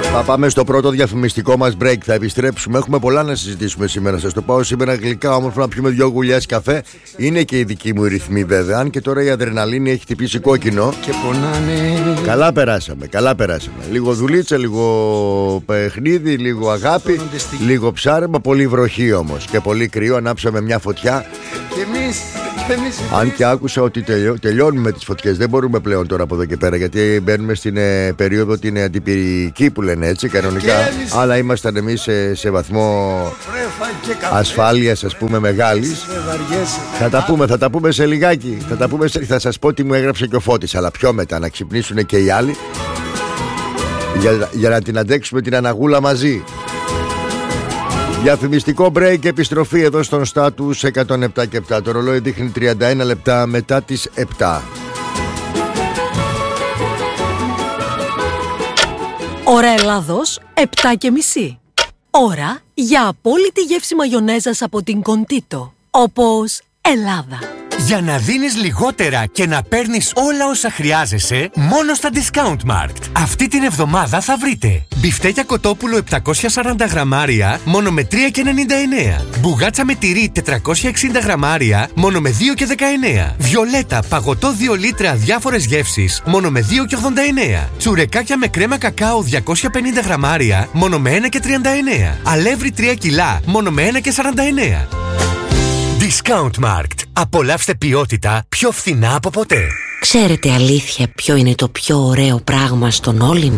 Θα πάμε στο πρώτο διαφημιστικό μας break. Θα επιστρέψουμε. Έχουμε πολλά να συζητήσουμε σήμερα. Σας το πάω σήμερα γλυκά, όμορφα, να πιούμε 2 γουλιές καφέ. Είναι και η δική μου ρυθμή βέβαια. Αν και τώρα η αδρεναλίνη έχει χτυπήσει κόκκινο. Και πονάνε. Καλά περάσαμε, καλά περάσαμε. Λίγο δουλίτσα, λίγο παιχνίδι, λίγο αγάπη, λίγο ψάρεμα. Πολύ βροχή όμως και πολύ κρύο. Ανάψαμε μια φωτιά. Και εμείς. Αν και άκουσα ότι τελειώνουμε τις φωτιές, δεν μπορούμε πλέον τώρα από εδώ και πέρα, γιατί μπαίνουμε στην περίοδο την αντιπυρική που λένε έτσι κανονικά. Αλλά ήμασταν εμείς σε βαθμό ασφάλειας, ας πούμε, μεγάλης. Θα τα πούμε σε λιγάκι. Θα σας πω τι μου έγραψε και ο Φώτης, αλλά πιο μετά να ξυπνήσουν και οι άλλοι για να την αντέξουμε την αναγούλα μαζί. Διαφημιστικό break, επιστροφή εδώ στον Status 107 και 7. Το ρολόι δείχνει 31 λεπτά μετά τις 7. Ώρα Ελλάδος 7:30. Ώρα για απόλυτη γεύση μαγιονέζας από την Κοντίτο. Όπως Ελλάδα. Για να δίνεις λιγότερα και να παίρνεις όλα όσα χρειάζεσαι, μόνο στα Discount Markt. Αυτή την εβδομάδα θα βρείτε μπιφτέκια κοτόπουλο 740 γραμμάρια, μόνο με 3,99. Μπουγάτσα με τυρί 460 γραμμάρια, μόνο με 2,19. Βιολέτα παγωτό 2 λίτρα διάφορες γεύσεις, μόνο με 2,89. Τσουρεκάκια με κρέμα κακάο 250 γραμμάρια, μόνο με 1,39. Αλεύρι 3 κιλά, μόνο με 1,49. Discount Markt. Απολαύστε ποιότητα πιο φθηνά από ποτέ. Ξέρετε αλήθεια ποιο είναι το πιο ωραίο πράγμα στον όλυμπο?